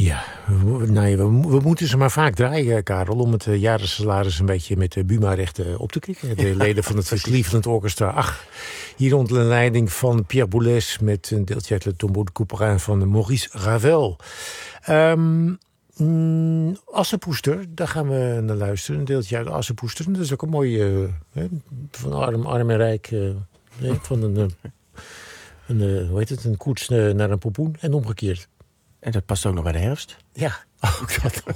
Ja, we moeten ze maar vaak draaien, Karel... om het jarensalaris een beetje met de Buma-rechten op te krikken. De leden van het Cleveland Orchestra. Hier onder de leiding van Pierre Boulez... met een deeltje uit Le Tombeau de Couperin van Maurice Ravel. Assepoester, daar gaan we naar luisteren. Een deeltje uit Assepoester. Dat is ook een mooie... van arm en rijk... van een koets naar een pompoen en omgekeerd. En dat past ook nog bij de herfst? Ja, ook dat nog.